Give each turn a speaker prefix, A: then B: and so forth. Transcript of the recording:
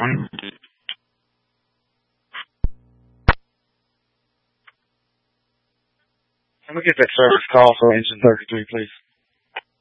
A: Let me get that service call for engine 33, please.